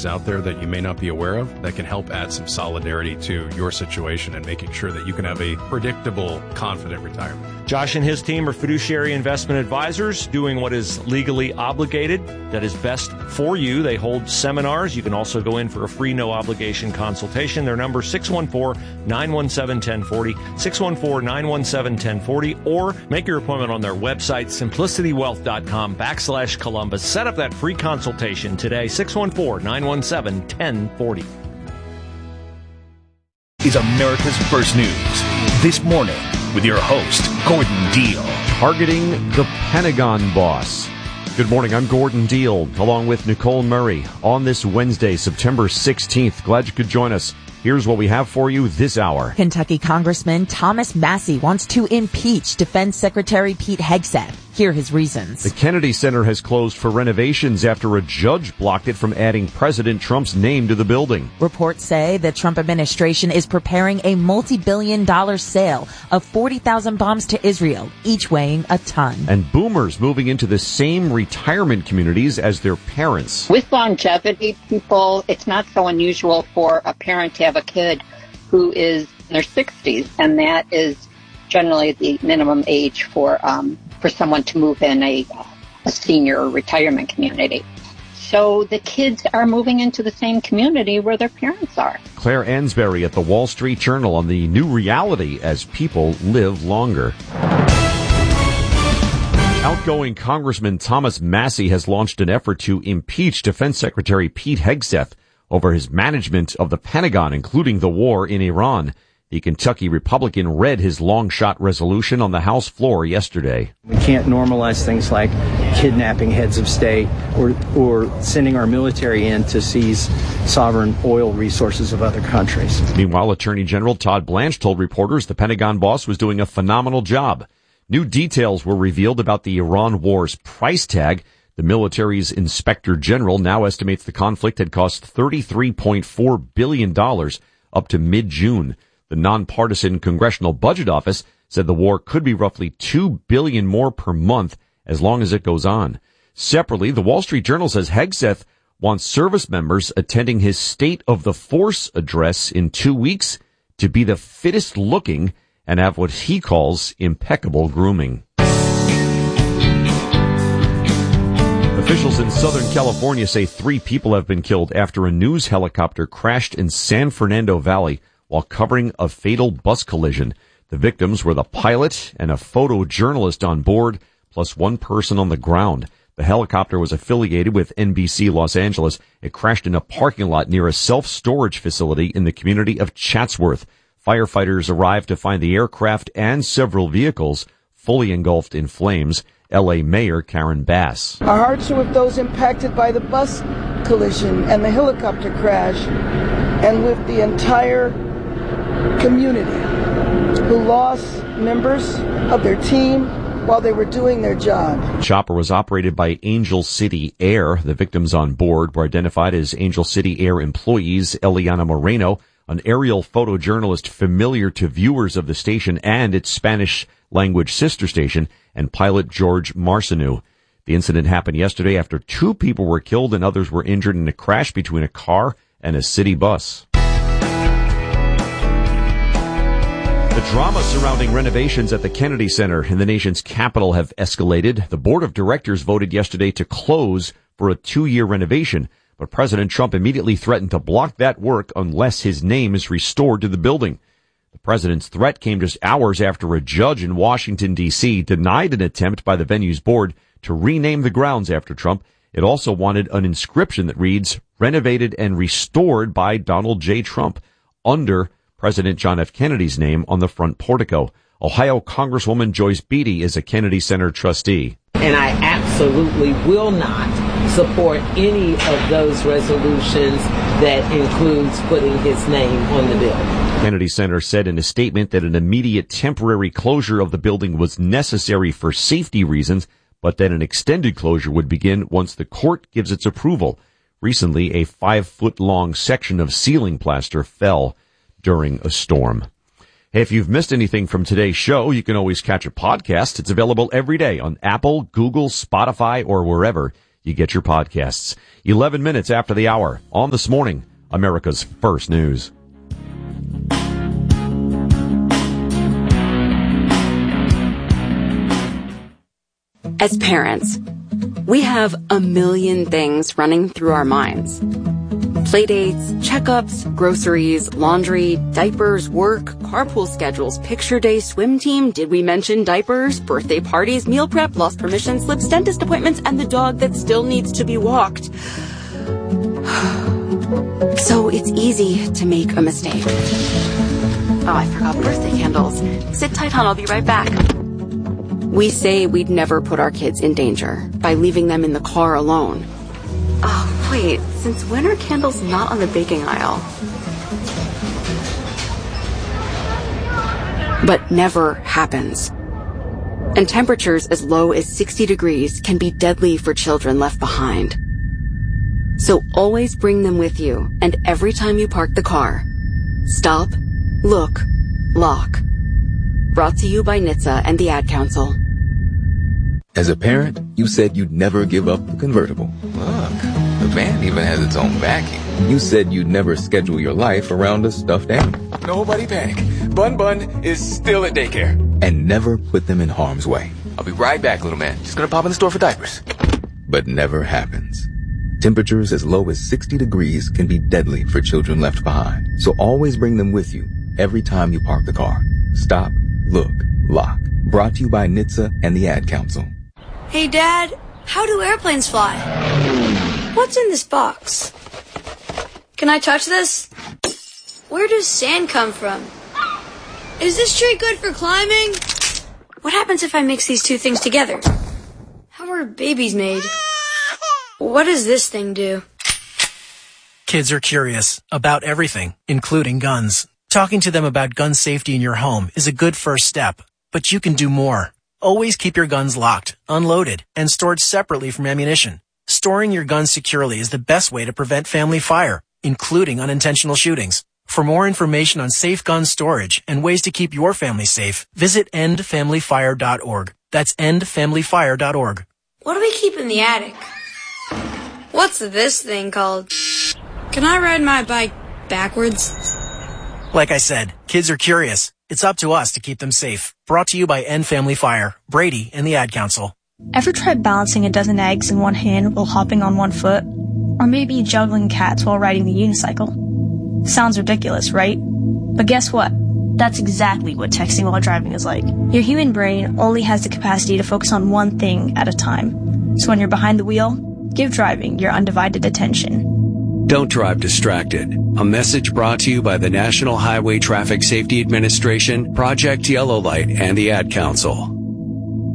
opportunities out there that you may not be aware of that can help add some solidarity to your situation and making sure that you can have a predictable, confident retirement. Josh and his team are fiduciary investment advisors doing what is legally obligated, that is best for you. They hold seminars. You can also go in for a free, no-obligation consultation. Their number, 614-917-1040, 614-917-1040, or make your appointment on their website, simplicitywealth.com/Columbus. Set up that free consultation today, 614-917-1040. Is America's First News. This morning with your host, Gordon Deal. Targeting the Pentagon boss. Good morning, I'm Gordon Deal, along with Nicole Murray, on this Wednesday, September 16th. Glad you could join us. Here's what we have for you this hour. Kentucky Congressman Thomas Massie wants to impeach Defense Secretary Pete Hegseth. Here are his reasons. The Kennedy Center has closed for renovations after a judge blocked it from adding President Trump's name to the building. Reports say the Trump administration is preparing a multi-billion-dollar sale of 40,000 bombs to Israel, each weighing a ton. And boomers moving into the same retirement communities as their parents. With longevity, people, it's not so unusual for a parent to have a kid who is in their 60s, and that is generally the minimum age for someone to move in a senior retirement community. So the kids are moving into the same community where their parents are. Claire Ansberry at the Wall Street Journal on the new reality as people live longer. Outgoing Congressman Thomas Massie has launched an effort to impeach Defense Secretary Pete Hegseth over his management of the Pentagon, including the war in Iran. The Kentucky Republican read his long-shot resolution on the House floor yesterday. We can't normalize things like kidnapping heads of state or sending our military in to seize sovereign oil resources of other countries. Meanwhile, Attorney General Todd Blanche told reporters the Pentagon boss was doing a phenomenal job. New details were revealed about the Iran war's price tag. The military's inspector general now estimates the conflict had cost $33.4 billion up to mid-June. The nonpartisan Congressional Budget Office said the war could be roughly $2 billion more per month as long as it goes on. Separately, the Wall Street Journal says Hegseth wants service members attending his State of the Force address in 2 weeks to be the fittest looking and have what he calls impeccable grooming. Officials in Southern California say 3 people have been killed after a news helicopter crashed in San Fernando Valley while covering a fatal bus collision. The victims were the pilot and a photojournalist on board, plus one person on the ground. The helicopter was affiliated with NBC Los Angeles. It crashed in a parking lot near a self-storage facility in the community of Chatsworth. Firefighters arrived to find the aircraft and several vehicles fully engulfed in flames. L.A. Mayor Karen Bass. Our hearts are with those impacted by the bus collision and the helicopter crash, and with the entire community who lost members of their team while they were doing their job. The chopper was operated by Angel City Air. The victims on board were identified as Angel City Air employees Eliana Moreno, an aerial photojournalist familiar to viewers of the station and its Spanish-language sister station, and pilot George Marcineau. The incident happened yesterday after 2 people were killed and others were injured in a crash between a car and a city bus. The drama surrounding renovations at the Kennedy Center in the nation's capital have escalated. The board of directors voted yesterday to close for a 2-year renovation, but President Trump immediately threatened to block that work unless his name is restored to the building. The president's threat came just hours after a judge in Washington, D.C. denied an attempt by the venue's board to rename the grounds after Trump. It also wanted an inscription that reads, "Renovated and restored by Donald J. Trump," under President John F. Kennedy's name on the front portico. Ohio Congresswoman Joyce Beatty is a Kennedy Center trustee. And I absolutely will not support any of those resolutions that includes putting his name on the building. Kennedy Center said in a statement that an immediate temporary closure of the building was necessary for safety reasons, but that an extended closure would begin once the court gives its approval. Recently, a 5-foot-long section of ceiling plaster fell during a storm. Hey, if you've missed anything from today's show, you can always catch a podcast. It's available every day on Apple, Google, Spotify, or wherever you get your podcasts. 11 minutes after the hour on This Morning, America's First News. As parents, we have a million things running through our minds. Playdates, checkups, groceries, laundry, diapers, work, carpool schedules, picture day, swim team, did we mention diapers, birthday parties, meal prep, lost permission slips, dentist appointments, and the dog that still needs to be walked. So it's easy to make a mistake. Oh, I forgot birthday candles. Sit tight, hon, I'll be right back. We say we'd never put our kids in danger by leaving them in the car alone. Oh, wait, since when are candles not on the baking aisle? But never happens. And temperatures as low as 60 degrees can be deadly for children left behind. So always bring them with you, and every time you park the car, stop, look, lock. Brought to you by NHTSA and the Ad Council. As a parent, you said you'd never give up the convertible. Look, the van even has its own backing. You said you'd never schedule your life around a stuffed animal. Nobody panic. Bun Bun is still at daycare. And never put them in harm's way. I'll be right back, little man. Just gonna pop in the store for diapers. But never happens. Temperatures as low as 60 degrees can be deadly for children left behind. So always bring them with you every time you park the car. Stop, look, lock. Brought to you by NHTSA and the Ad Council. Hey, Dad, how do airplanes fly? What's in this box? Can I touch this? Where does sand come from? Is this tree good for climbing? What happens if I mix these two things together? How are babies made? What does this thing do? Kids are curious about everything, including guns. Talking to them about gun safety in your home is a good first step, but you can do more. Always keep your guns locked, unloaded, and stored separately from ammunition. Storing your guns securely is the best way to prevent family fire, including unintentional shootings. For more information on safe gun storage and ways to keep your family safe, visit endfamilyfire.org. That's endfamilyfire.org. What do we keep in the attic? What's this thing called? Can I ride my bike backwards? Like I said, kids are curious. It's up to us to keep them safe. Brought to you by End Family Fire, Brady, and the Ad Council. Ever tried balancing a dozen eggs in one hand while hopping on one foot? Or maybe juggling cats while riding the unicycle? Sounds ridiculous, right? But guess what? That's exactly what texting while driving is like. Your human brain only has the capacity to focus on one thing at a time. So when you're behind the wheel, give driving your undivided attention. Don't drive distracted. A message brought to you by the National Highway Traffic Safety Administration, Project Yellow Light, and the Ad Council.